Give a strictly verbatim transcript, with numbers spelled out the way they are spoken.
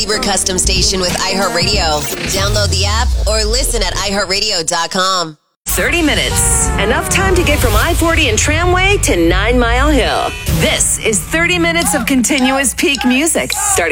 Lieber Custom Station with iHeartRadio. Download the app or listen at i heart radio dot com. thirty minutes. Enough time to get from I forty and Tramway to Nine Mile Hill. This is thirty minutes of continuous peak music. Starting